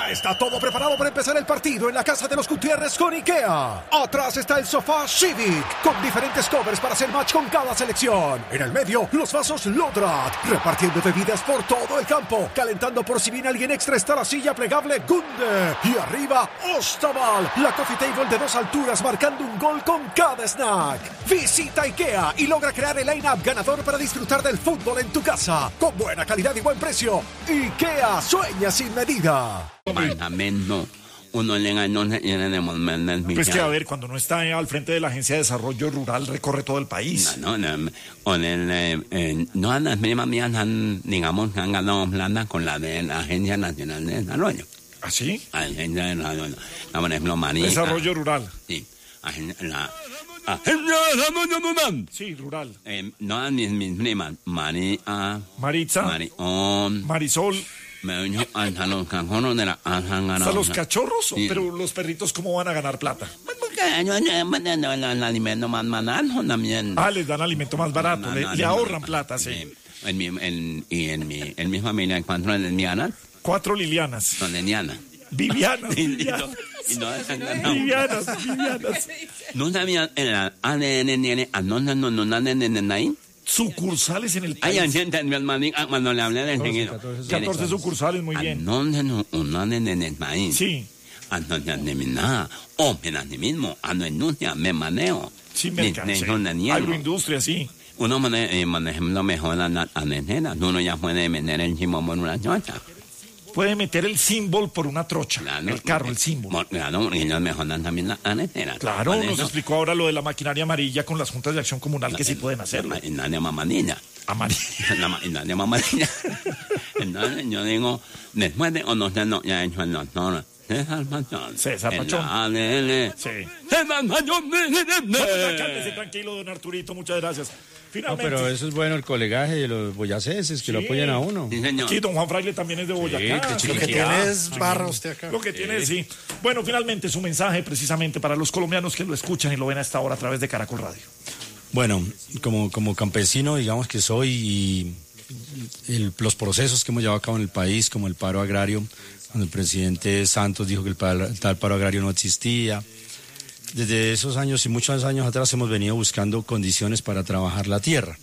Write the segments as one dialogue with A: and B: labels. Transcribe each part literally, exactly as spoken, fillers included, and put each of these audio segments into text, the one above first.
A: Ya está todo preparado para empezar el partido en la casa de los Gutiérrez con IKEA. Atrás está el sofá Civic, con diferentes covers para hacer match con cada selección. En el medio, los vasos Lodrat, repartiendo bebidas por todo el campo. Calentando por si viene alguien extra está la silla plegable Gunde. Y arriba, Ostaval, la coffee table de dos alturas marcando un gol con cada snack. Visita IKEA y logra crear el line-up ganador para disfrutar del fútbol en tu casa. Con buena calidad y buen precio. IKEA, sueña sin medida.
B: También no. Uno le no
C: Pues que a ver, cuando no está al frente de la Agencia de Desarrollo Rural, recorre todo el país.
B: No, no, no. O el, eh, no las mismas mías han, digamos, han ganado plata con la de la Agencia Nacional de Desarrollo.
C: ¿Ah, sí?
B: Agencia de Desarrollo. No, por ejemplo, María.
C: Desarrollo Rural.
B: Sí. Agencia, la, Agencia de Desarrollo Rural.
C: Sí, rural.
B: Eh, no, mis, mis primas. María.
C: Maritza.
B: Marión.
C: Marisol.
B: Hasta los cachorros de la han ganado.
C: ¿Hasta los cachorros?
B: Sí.
C: Pero los perritos, ¿cómo van a ganar plata?
B: Porque ellos el alimento más barato también.
C: Ah, les dan alimento más barato,
B: No, no,
C: le,
B: no,
C: le
B: no,
C: ahorran
B: no,
C: plata, sí.
B: sí. En mi, en, y en mi, en mi familia, ¿cuántos lesbianas?
C: Cuatro Lilianas.
B: Son lesbianas.
C: Vivianas,
B: Y no-
C: Vivianas.
B: y no dejan ganar.
C: Vivianas, Vivianas.
B: ¿No sabían el A D N tiene anónimo no no no ahí?
C: Sucursales en el
B: Hay
C: país.
B: gente en mi hermano cuando le hablé del ingeniero.
C: catorce sucursales, muy bien.
B: Anónimo no en el país.
C: Sí,
B: Anónimo o en el mismo, ano industria, me manejo.
C: sí,
B: Ni-
C: mercado.
B: ni
C: Sí.
B: con la niebla.
C: Agroindustria, sí.
B: Uno mane- eh, maneja lo mejor a la anejera. Uno ya puede meter el chimón en una chocha.
C: Puede meter el símbolo por una trocha.
B: Claro,
C: el carro, el símbolo.
B: Mo- Claro, porque ellos mejoran también la anejera.
C: Claro,
B: Por
C: nos
B: eso,
C: explicó ahora lo de la maquinaria amarilla con las juntas de acción comunal que sí pueden hacerlo.
B: Y nadie mamadilla.
C: Amarilla.
B: La ma- y nadie mamadilla. Entonces yo digo, después de conocer lo que ha hecho el doctor César Pachón.
C: César Pachón.
B: En la A D N.
C: Sí.
B: César Pachón.
C: Bueno, ya cálmese tranquilo, don Arturito, muchas gracias.
D: No,
C: Finalmente.
D: pero eso es bueno, el colegaje de los boyacenses, que lo
C: Sí.
D: apoyan a uno.
B: Sí, señor.
C: Sí, don Juan Fraile también es de Boyacá.
D: qué
C: Lo que
D: chiquitita.
C: tiene
E: Es barra usted acá.
C: Lo que tiene, sí. Bueno, finalmente su mensaje precisamente para los colombianos que lo escuchan y lo ven a esta hora a través de Caracol Radio.
D: Bueno, como, como campesino, digamos que soy, y el- los procesos que hemos llevado a cabo en el país, como el paro agrario, cuando el presidente Santos dijo que el paro- tal paro agrario no existía. Desde esos años y muchos años atrás hemos venido buscando condiciones para trabajar la tierra.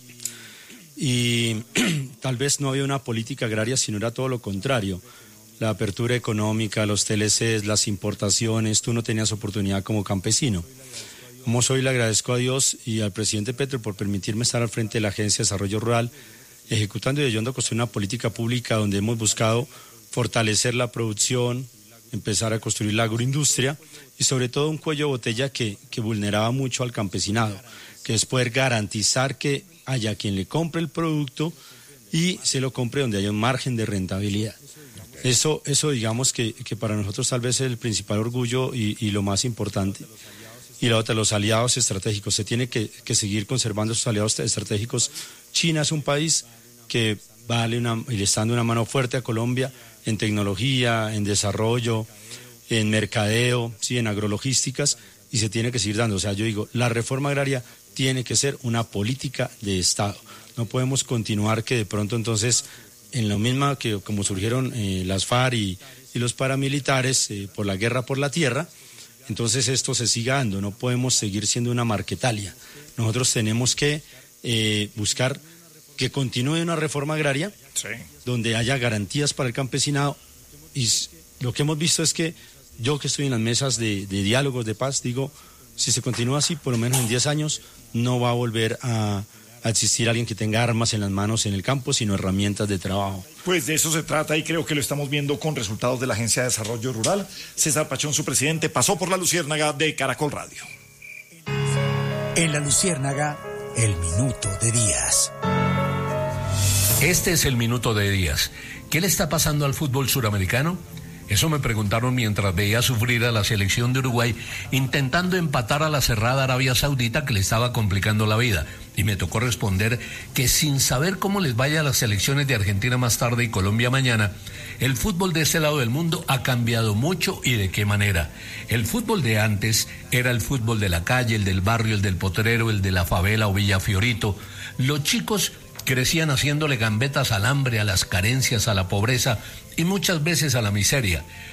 D: Y tal vez no había una política agraria, sino era todo lo contrario. La apertura económica, los T L Cs, las importaciones, tú no tenías oportunidad como campesino. Como soy, le agradezco a Dios y al presidente Petro por permitirme estar al frente de la Agencia de Desarrollo Rural, ejecutando y ayudando a construir una política pública donde hemos buscado fortalecer la producción, empezar a construir la agroindustria y sobre todo un cuello de botella que, que vulneraba mucho al campesinado, que es poder garantizar que haya quien le compre el producto y se lo compre donde haya un margen de rentabilidad. Eso, eso digamos que, que para nosotros tal vez es el principal orgullo y, y lo más importante. Y la otra, los aliados estratégicos. Se tiene que, que seguir conservando esos aliados estratégicos. China es un país que vale una, y le está dando una mano fuerte a Colombia en tecnología, en desarrollo, en mercadeo, sí, en agrologísticas, y se tiene que seguir dando. O sea, yo digo, la reforma agraria tiene que ser una política de Estado. No podemos continuar que de pronto entonces, en lo mismo que como surgieron eh, las FARC y, y los paramilitares eh, por la guerra por la tierra, entonces esto se siga dando. No podemos seguir siendo una marquetalia. Nosotros tenemos que eh, buscar que continúe una reforma agraria
C: Sí.
D: donde haya garantías para el campesinado. Y s- lo que hemos visto es que yo que estoy en las mesas de, de diálogos de paz, digo, si se continúa así, por lo menos en diez años no va a volver a, a existir alguien que tenga armas en las manos en el campo, sino herramientas de trabajo.
C: Pues de eso se trata y creo que lo estamos viendo con resultados de la Agencia de Desarrollo Rural. César Pachón, su presidente, pasó por la luciérnaga de Caracol Radio.
F: En la Luciérnaga, el minuto de Díaz.
G: Este es el minuto de Díaz. ¿Qué le está pasando al fútbol suramericano? Eso me preguntaron mientras veía sufrir a la selección de Uruguay intentando empatar a la cerrada Arabia Saudita que le estaba complicando la vida. Y me tocó responder que sin saber cómo les vaya a las selecciones de Argentina más tarde y Colombia mañana, el fútbol de este lado del mundo ha cambiado mucho y de qué manera. El fútbol de antes era el fútbol de la calle, el del barrio, el del potrero, el de la favela o Villa Fiorito. Los chicos crecían haciéndole gambetas al hambre, a las carencias, a la pobreza y muchas veces a la miseria.